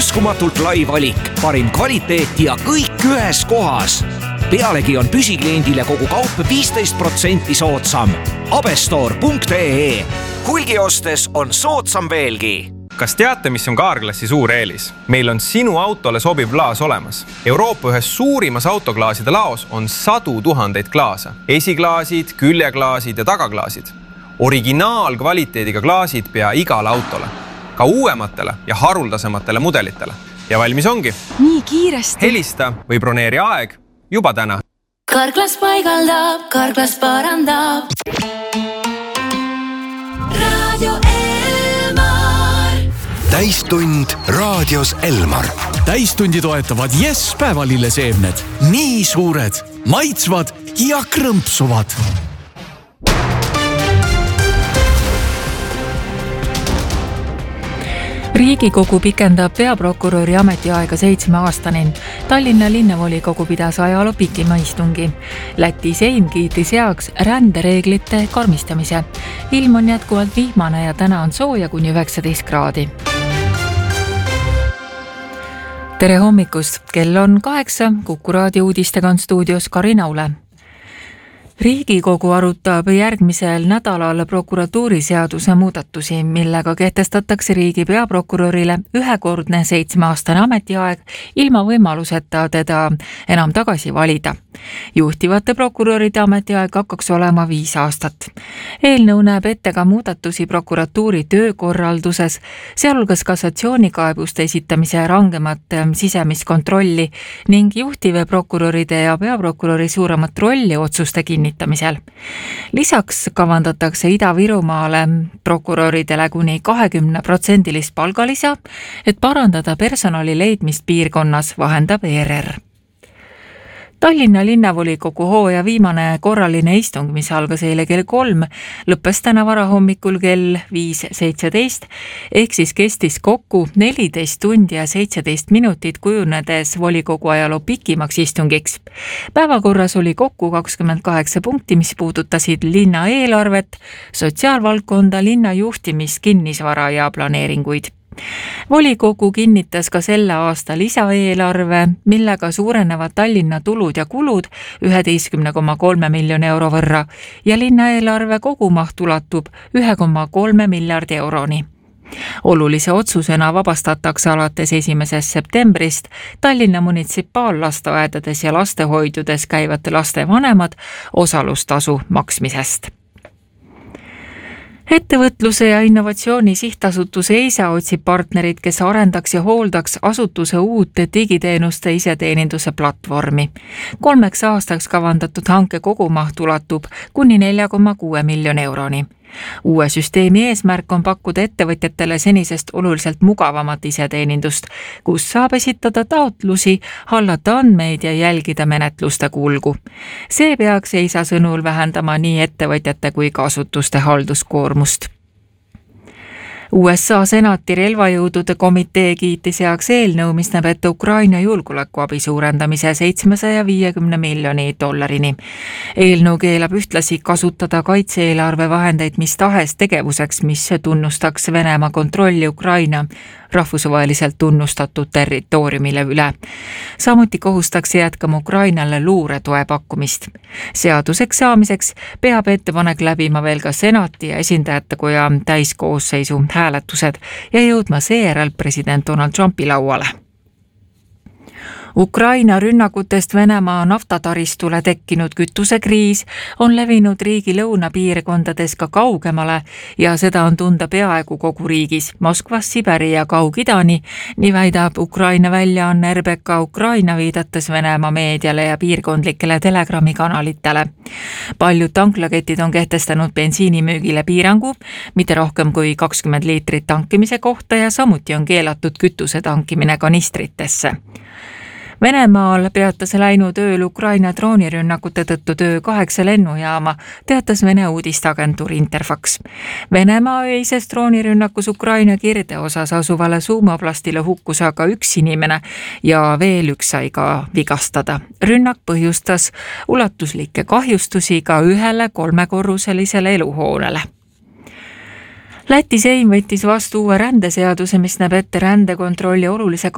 uskumatult lai valik, parim kvaliteet ja kõik ühes kohas. Pealegi on püsikliendile kogu kaup 15% soodsam. abestore.ee. Hulgi ostes on soodsam veelgi. Kas teate, mis on Carglassi suur eelis? Meil on sinu autole sobiv klaas olemas. Euroopa ühes suurimas autoklaaside laos on 100 000 klaase. Esiklaasid, küljeklaasid ja tagaklaasid. Originaalkvaliteediga klaasid pea igale autole. Ka uuematele ja haruldasematele mudelitele. Ja valmis ongi. Nii kiiresti. Helista või broneeri aeg juba täna. Carglass paigaldab, Carglass parandab. Radio Elmar. Täistund raadios Elmar. Täistundi toetavad Yes päevalilleseemned. Nii suured, maitsvad ja krõmpsuvad. Riigikogu pikendab peaprokuröri ametiaega 7 aastani. Tallinna linnavolikogu pidas ajaloo pikima istungi. Läti Seim kiitis heaks rändereeglite karmistamise. Ilm on jätkuvalt vihmane ja täna on sooja kuni 19 kraadi. Tere hommikust, kell on 8, Kuku raadio uudistega on stuudios Karin Aule. Riigikogu arutab järgmisel nädalal prokuratuuriseaduse muudatusi, millega kehtestatakse riigi peaprokurörile ühekordne 7-aastane ametiaeg ilma võimaluseta teda enam tagasi valida. Juhtivate prokuröride ametiaeg hakkaks olema 5 aastat. Eelnõu näeb ette ka muudatusi prokuratuuri töökorralduses, sealhulgas kassatsioonikaebuste esitamise rangemat sisemiskontrolli ning juhtive prokuröride ja peaprokuröri suuremat rolli otsuste kinnitamisel. Lisaks kavandatakse Ida-Virumaale prokuröridele kuni 20% palgalisa, et parandada personali leidmist piirkonnas, vahendab ERR. Tallinna linnavolikogu hooaja viimane korraline istung, mis algas eile kell 3, lõppes täna varahommikul kell 5:17, ehk siis kestis kokku 14 tundi ja 17 minutit, kujunedes volikogu ajaloo pikimaks istungiks. Päevakorras oli kokku 28 punkti, mis puudutasid linna eelarvet, sotsiaalvaldkonda, linna juhtimis, kinnisvara ja planeeringuid. Volikogu kinnitas ka selle aasta lisaeelarve, millega suurenevad Tallinna tulud ja kulud 11,3 miljoni euro võrra ja linnaeelarve kogumaht ulatub 1,3 miljardi euroni. Olulise otsusena vabastatakse alates 1. septembrist Tallinna munitsipaallasteaedades ja lastehoidudes käivate laste vanemad osalustasu maksmisest. Ettevõtluse ja innovatsiooni sihtasutuse EISA otsib partnerid, kes arendaks ja hooldaks asutuse uut digiteenuste iseteeninduse platvormi. 3 aastaks kavandatud hanke kogumaht ulatub kuni 4,6 miljoni euroni. Uue süsteemi eesmärk on pakkuda ettevõtjatele senisest oluliselt mugavamat iseteenindust, kus saab esitada taotlusi, hallata andmeid ja jälgida menetluste kulgu. See peaks EISA sõnul vähendama nii ettevõtjate kui ka asutuste halduskoormust. USA senati relvajõudude komitee kiitis heaks eelnõu, mis näeb ette Ukraina julgeolekuabi suurendamise 750 miljoni dollarini. Eelnõu keelab ühtlasi kasutada kaitse-eelarve vahendeid mis tahes tegevuseks, mis tunnustaks Venemaa kontrolli Ukraina rahvusvaheliselt tunnustatud territooriumile üle. Samuti kohustaks jätkama Ukrainale luuretoe pakkumist. Seaduseks saamiseks peab ettepanek läbima veel ka senati ja esindajate koja täiskoosseisu hääletused ja jõudma seejärel president Donald Trumpi lauale. Ukraina rünnakutest Venemaa naftataristule tekkinud kütusekriis on levinud riigi lõunapiirkondades ka kaugemale ja seda on tunda peaaegu kogu riigis, Moskvas, Siberi ja Kaug-Idani, nii väidab Ukraina väljaanne RBK Ukraina viidates Venemaa meediale ja piirkondlikele Telegrami kanalitele. Paljud tanklaketid on kehtestanud bensiinimüügile piirangu, mitte rohkem kui 20 liitrit tankimise kohta ja samuti on keelatud kütuse tankimine kanistritesse. Venemaal peatas läinud ööl Ukraina droonirünnakute tõttu töö 8 lennujaama, teatas Vene uudisteagentuur Interfax. Venemaa öises droonirünnakus Ukraina kirdeosas asuvale Suumi oblastile hukkus aga 1 inimene ja veel 1 sai ka vigastada. Rünnak põhjustas ulatuslikke kahjustusi ka 1 3-korruselisele eluhoonele. Läti Seim võttis vastu uue rändeseaduse, mis näeb ette rändekontrolli olulise